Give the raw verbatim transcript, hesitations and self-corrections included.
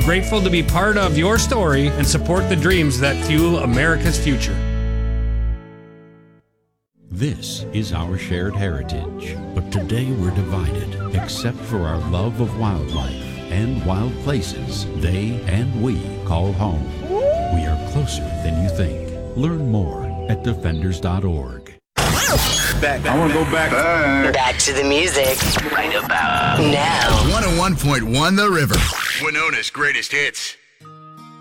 We're grateful to be part of your story and support the dreams that fuel America's future. This is our shared heritage, but today we're divided, except for our love of wildlife and wild places they and we call home. We are closer than you think. Learn more at defenders dot org. Back. I want to go back. back. Back to the music. Right about now. one oh one point one The River. Winona's greatest hits.